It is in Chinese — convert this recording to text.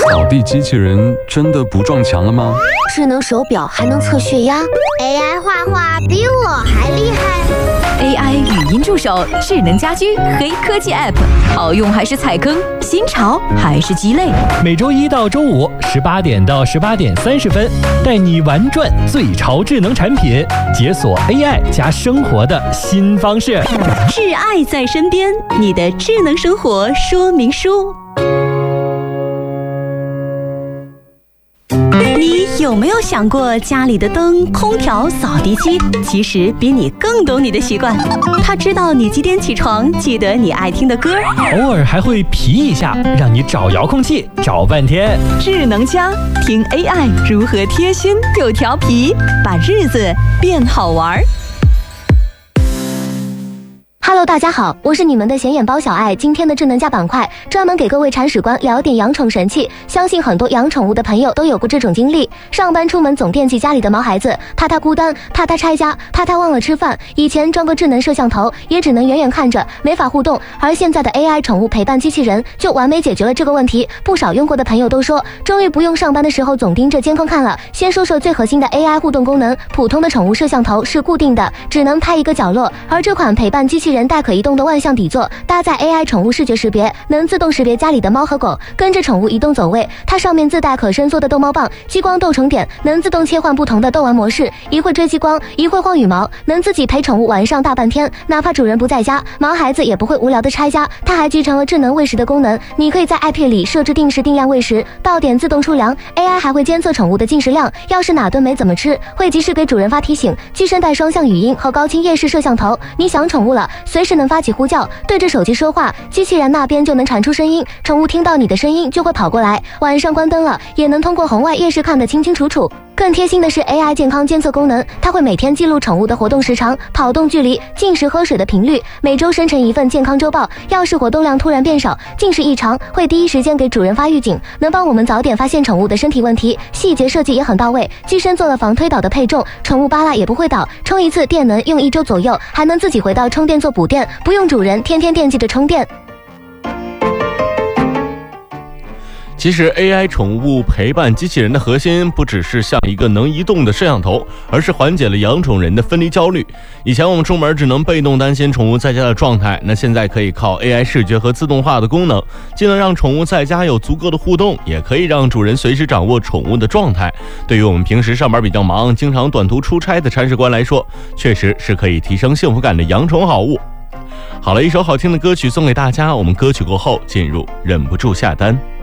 扫地机器人真的不撞墙了吗？ 智能手表还能测血压 ，AI 画画比我还厉害。 AI 语音助手、智能家居、黑科技 App， 好用还是踩坑？新潮还是鸡肋？ 每周一到周五18点到18点30分，带你玩转最潮智能产品，解锁 AI 加生活的新方式。 挚爱在身边，你的智能生活说明书。你有没有想过，家里的灯、空调、扫地机其实比你更懂你的习惯？它知道你几点起床，记得你爱听的歌， 偶尔还会皮一下，让你找遥控器找半天。 智能家，听 AI 如何贴心又调皮，把日子变好玩。 Hello， 大家好，我是你们的显眼包小爱。今天的智能家板块专门给各位铲屎官聊点养宠神器。相信很多养宠物的朋友都有过这种经历：上班出门总惦记家里的毛孩子，怕他孤单，怕他拆家，怕他忘了吃饭。以前装个智能摄像头也只能远远看着，没法互动，而现在的 AI 宠物陪伴机器人就完美解决了这个问题。不少用过的朋友都说，终于不用上班的时候总盯着监控看了。先说说最核心的 AI 互动功能，普通的宠物摄像头是固定的，只能拍一个角落，而这款陪伴机器人带可移动的万向底座，搭载 AI 宠物视觉识别，能自动识别家里的猫和狗，跟着宠物移动走位。它上面自带可伸缩的逗猫棒，激光逗宠点，能自动切换不同的逗玩模式，一会追激光，一会晃羽毛，能自己陪宠物玩上大半天。哪怕主人不在家，毛孩子也不会无聊的拆家。它还集成了智能喂食的功能，你可以在 App 里设置定时定量喂食，到点自动出粮。AI 还会监测宠物的进食量，要是哪顿没怎么吃，会及时给主人发提醒。机身带双向语音和高清夜视摄像头，你想宠物了，随时能发起呼叫，对着手机说话，机器人那边就能传出声音，宠物听到你的声音就会跑过来。晚上关灯了，也能通过红外夜视看得清清楚楚。更贴心的是 AI 健康监测功能，它会每天记录宠物的活动时长、跑动距离、进食喝水的频率，每周生成一份健康周报。要是活动量突然变少，进食异常，会第一时间给主人发预警，能帮我们早点发现宠物的身体问题。细节设计也很到位，机身做了防推倒的配重，宠物扒拉也不会倒，充一次电能用1周左右，还能自己回到充电座补电，不用主人天天惦记着充电。 其实 AI 宠物陪伴机器人的核心不只是像一个能移动的摄像头，而是缓解了养宠人的分离焦虑。以前我们出门只能被动担心宠物在家的状态，那现在可以靠 AI 视觉和自动化的功能，既能让宠物在家有足够的互动，也可以让主人随时掌握宠物的状态。对于我们平时上班比较忙，经常短途出差的铲屎官来说，确实是可以提升幸福感的养宠好物。好了，一首好听的歌曲送给大家，我们歌曲过后进入忍不住下单。